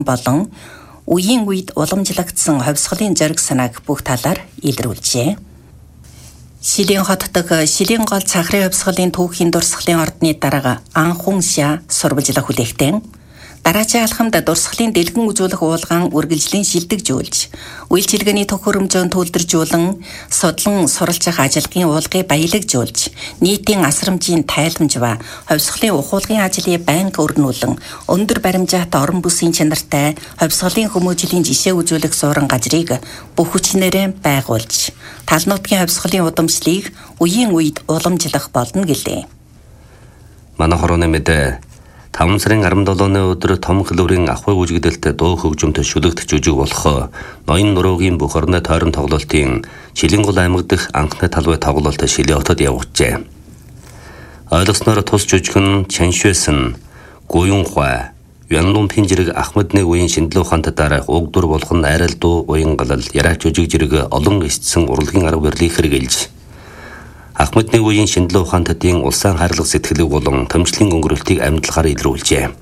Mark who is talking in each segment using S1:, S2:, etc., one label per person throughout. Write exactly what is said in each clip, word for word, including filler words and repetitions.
S1: болон үеийн үед уламжлагдсан хувьсгалын зориг санааг бүх талаар илрүүлжээ. Шилийн хот дахь Шилийн гол цахрын хувьсгалын түүхийн дурсгалын ордны дарга Анхун Ша сурвалжлах хүлээгтэн дараачийн алхамд дурсгалын дэлгэн үзүүлэх уулгаан үргэлжлэн шилдэгжүүлж, үйлчилгээний төхөөрөмжөөн төлдөржүүлэн, судлан суралцах ажилгын уулгыг баялагжуулж, нийтийн асрамжийн тайламж ба хувьсгалын ухуулгын ажлыг байнга өрнүүлэн, өндөр баримжаатай орон бүсийн чанартай хувьсгалын хүмүүжлийн жишээ үзүүлэх суурин газрыг бүх хүчнээрээ байгуулж, тал нутгийн хувьсгалын удамшлыг үеийн үед уламжлах болно гэлээ.
S2: Манай хорооны мэдээ таван сарын арван долооны өдөр том хөлөөрийн ахуй үжигдэлтэй дуу хөгжмөнтэй шүлэгдэх жүжиг болох ноён нуруугийн бүх орны тойрон тоглолтын Шилийн гол аймаг дэх анхны талбай тоглолт Шилийн хотод явагдажээ. Ойлгосноор тус жүжигэн Чаншуэсэн, Гуюнхуа, Янлун Пинжирэг Ахмадны үеийн шинжилгээ ухаантай дараах уг дур болох нь айрал дуу уян галал яраач жүжиг зэрэг олон эсцэн урлагийн арга барилыг хэрэгжилж Ахмадны үеийн шинжилгээ ухаантайдын улсын хайрлах сэтгэлийг болон томчлын өнгөрөлтийг амьдлахаар илрүүлжээ.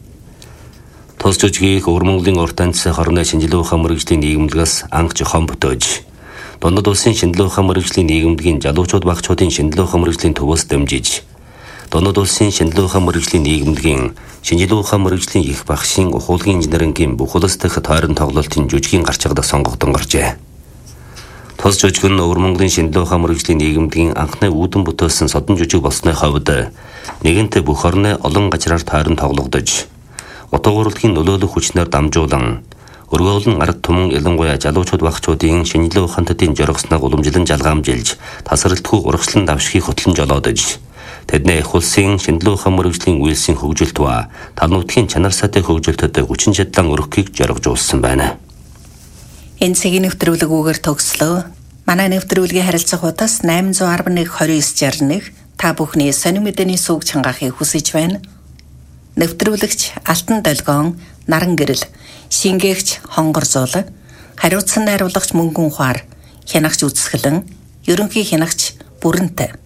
S2: Тус жүжигийг Өвөр Монголын урт анцсан хорны шинжилгээ ухаан мэргэжлийн нийгэмлэгээс анх зохион бүтээж, Дундад улсын шинжилгээ ухаан мэргэжлийн нийгэмлэгийн залуучууд багчуудын шинжилгээ ухаан мэргэжлийн төвөөс дамжиж, Дундад улсын шинжилгээ ухаан мэргэжлийн нийгэмлэгийн шинжилгээ ухаан мэргэжлийн их багшийн ухуулгын инженерингийн бүх улс дахь тойрон тоглолтын жүжигийн гарчгадаг сонгогдсон гарчээ. Тус жүжиг нь Өвөр Монголын шинжилгээ ухаан мэргэжлийн нийгэмлэгийн анхны үүдэн бүтээсэн содон жүжиг болсны хувьд нэгэнтээ бүх орны олон газраар тойрон тоглогдож, утга урлагийн нөлөөлөх хүчнээр дамжуулан, өргөөлн ард түмэн ялангуяа залуучууд багчуудын шинжилгээ ухаантайдын жоргосныг уламжлан жалгаамжилж, тасралтгүй урагшлан давшихыг хөтлөн жолоодож, тэдний их улсын шинжилгээ ухаан мэргэжлийн үйлсийн хөгжилт ба тал нутгийн чанар сайтай хөгжилтөд хүчин чадлан өргөхийг жоргожуулсан байна.
S1: Энэ цагийн нэвтрүүлгүүгээр төгслөө. Манай нэвтрүүлгийн харилцах утас найман зуун арван нэг двадцать девять шестьдесят один та бүхний сонин мэдээний сүг чангаахыг хүсэж байна. Нэвтрүүлэгч Алтан Долгион, Наран Гэрэл, Шингээгч Хонгор Зуул, хариуцсан найруулагч Мөнгөн Ухаар, хянагч Үсгэлэн, ерөнхий хянагч Бүрэнтэй.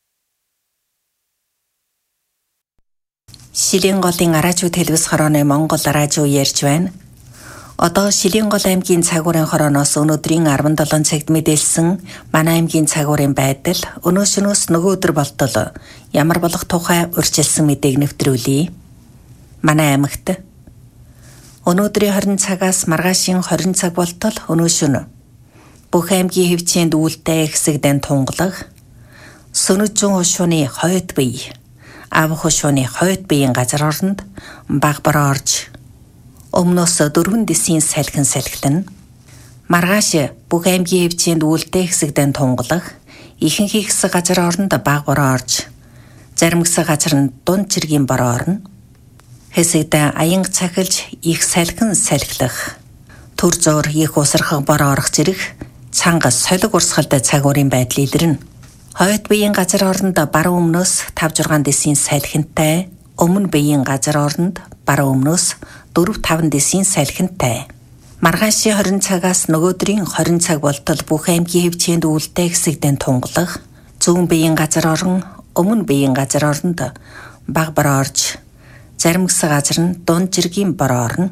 S1: Шилийн голын араажуу телевиз хорооны Монгол араажуу ярьж байна. Одоо Шилийн гол аймгийн цагуурын хорооноос өнөөдрийн арван долоон цагт мэдээлсэн манай аймгийн цагуурын байдал өнөөшнөөс нөгөө өдөр болтол ямар болох тухай урьдчилсан мэдээг нэвтрүүлье. Манай аймагт өнөөдрийн хорин цагаас маргаашийн хорин цаг болтол өнөөшнө бүх аймгийн хэвчээнд үүлтэй хэсэгдэн тунгалах, Сөнөжжин хушууны хойд бие, Ав хушууны хойд биеийн газар оронд баг бороо орж өмнөөс дөрвөн дэсийн салхин салхилна. Маргааш бүх аймгийн хэвчээнд үүлтэй хэсэгдэн тунгалах, ихэнх хэсэг газар оронд баг бороо орж, зарим хэсэг газар нь дунд чиргийн бороо орно. Хэсэгдэн аянга цахилж их салхин салхилах, төр зуур их усрахаг бороо орох зэрэг цанга солиг урсгалтай цагуурын байдал илэрнэ. Хойд биеийн газар оронд баруун өмнөөс тавь зургаан дэсийн салхинтай, өмнө биеийн газар оронд баруун өмнөөс дөрв таван дэсийн салхинтай. Маргаашийн хорин цагаас нөгөөдрийн хорин цаг болтол бүх аймгийн хэвчээнд үүлтэй хэсэгдэн тунгалах, зүүн биеийн газар орон, өмнө биеийн газар оронд баг бороо орж, зарим хэсэг газар нь дунд жиргийн бороо орно.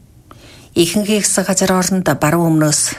S1: Ихэнх хэсэг газар оронд баруун өмнөөс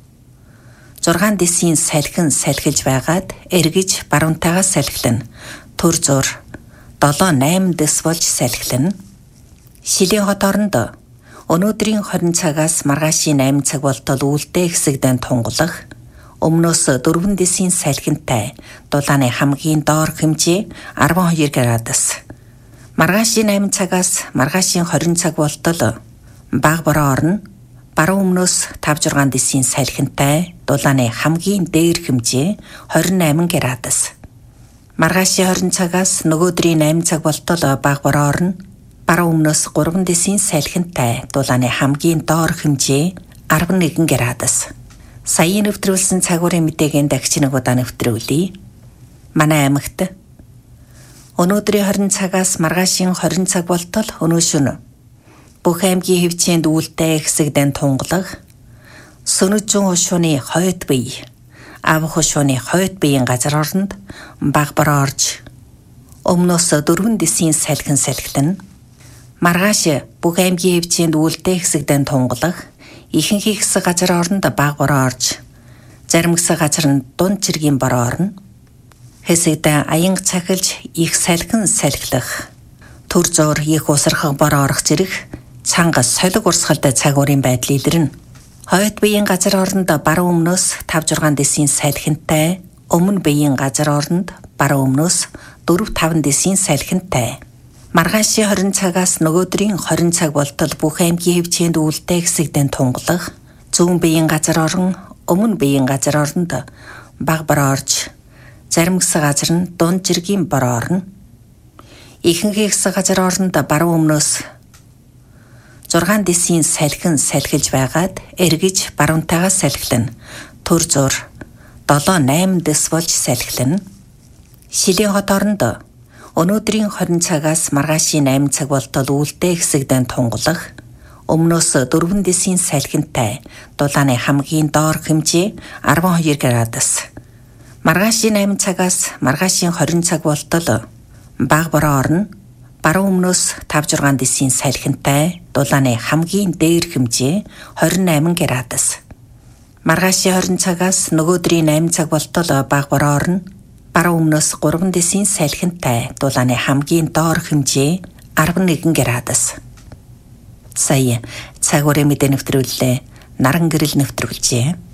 S1: зургаан дэсийн салхин салхилж байгаад эргэж баруунтайгаа салхилна. Төр зур долоо найман дэс болж салхилна. Шилийн хот оронд өнөөдрийн хорин цагаас маргаашийн найман цаг болтол үүлтэй хэсэгдэн тунгалах, өмнөөс дөрвөн дэсийн салхинтай, дулааны хамгийн доор хэмжээ арван хоёр градус. Маргаашийн найман цагаас маргаашийн хорин цаг болтол баг бороо орно. Баруун өмнөөс тавь зургаан дэсийн салхинтай, дулааны хамгийн дээр хэмжээ двадцать восемь градус. Маргаашийн хорин цагаас нөгөөдрийн найман цаг болтол баг бороо орно. Баруун өмнөөс гурван дэсийн салхинтай, дулааны хамгийн доор хэмжээ арван нэг градус. Саяын нэвтрүүлсэн цагуурын мэдээгийн дахиж нэг удаа нэвтрүүлье. Манай аймагт өнөөдрийн хорин цагаас маргаашийн хорин цаг болтол өнөөшнө бүх аймгийн хэвчээнд үүлтэй хэсэгдэн тунгалах, Сөнөжжин хушууны хойд бие, Ав хушууны хойд биеийн газар оронд баг бороо орж, өмнөөс дөрвөн дэсийн салхин салхилна. Маргааш бүх аймгийн хэмжээнд үлдээ хэсэгдэн тунгалах, ихэнх хэсэг газар оронд баг бороо орж, зарим хэсэг газар нь дунд цэргийн бороо орно. Хэсэгдээ аянга цахилж их салхин салхилах, төр зуур их усархаг бороо орох зэрэг цанга солиг урсгалтай цагуурын байдал илэрнэ. Хойд биеийн газар оронд баруун өмнөөс тавь зургаан дэсийн салхинтай, өмнө биеийн газар оронд баруун өмнөөс дөрөв таван дэсийн салхинтай. Маргаашийн хорин цагаас нөгөөдрийн хорин цаг болтол бүх аймгийн хэмжээнд үлдээ хэсэгдэн тунгалах, зүүн биеийн газар орон, өмнө биеийн газар оронд баг бороо орж, зарим хэсэг газар нь дунд жиргийн бороо орно. Ихэнх хэсэг газар оронд баруун өмнөөс зургаан дэсийн салхин салхилж байгаад эргэж баруунтайгаас салхилна. Төр зур долоо найм дэс болж салхилна. Шилийн хот оронд өнөөдрийн хорин цагаас маргаашийн найм цаг болтол үлдээ хэсэгдэн тунгалах, өмнөөс дөрвөн дэсийн салхинтай, дулааны хамгийн доор хэмжээ арван хоёр градус. Маргаашийн найм цагаас маргаашийн хорин цаг болтол баг бороо орно. Баруун өмнөөс тавь зургаан дэсийн салхинтай, дулааны хамгийн дээр хэмжээ хорин найман градус. Маргаашийн хорин цагаас нөгөөдрийн найм цаг болтол баг бороо орно. Баруун өмнөөс гурван дэсийн салхинтай, дулааны хамгийн доор хэмжээ арван нэгэн градус. Сая цагуурын мэдээ нэвтрүүллээ. Наран гэрэл нэвтрүүлжээ.